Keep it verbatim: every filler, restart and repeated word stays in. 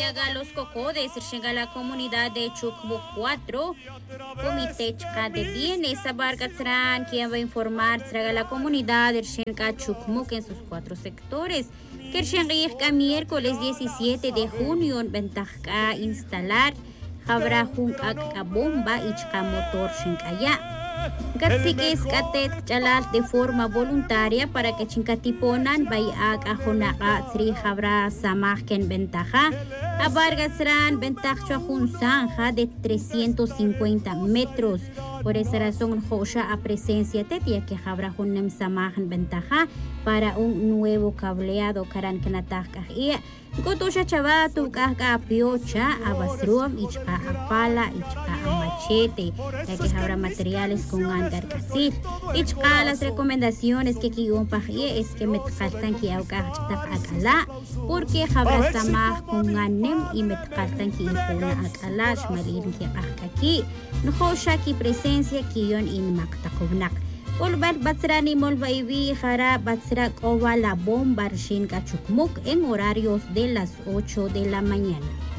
Arriaga Los Cocodes, llega a la comunidad de Chucbo cuatro, Comité Chca de Bienes, Sabargatzran, quien va a informar a la comunidad de Shenka Chucmuc en sus cuatro sectores. Kershenriga miércoles diecisiete de junio, en Ventajka instalar, habrá Junkak bomba y Chca motor Shenkaya. Gatsikis katet chalal de forma voluntaria para que chinkatiponan vaya a jonaka sri habra samahken ventaja. Abargasran ventaja un zanja de trescientos cincuenta metros. Por esa razón, Josha a presencia tetia que habrá un samahan ventaja para un nuevo cableado karan kanataka. Gotosha chavatu kaka piocha, abasruam, ichka apala, ichka machete, ya que habrá materiales con angar casil. Ichka las recomendaciones que kiyon pahie es que metkaltan ki auka akala, porque habrá samah con anem y metkaltan ki impuna akala, shmalin ki akaki. Nojosha ki presencia kiyon in maktakovnak. Olbar Batsrani Molvaivi Jara Batsra Kowa la bomba Shin Kachukmuk en horarios de las ocho de la mañana.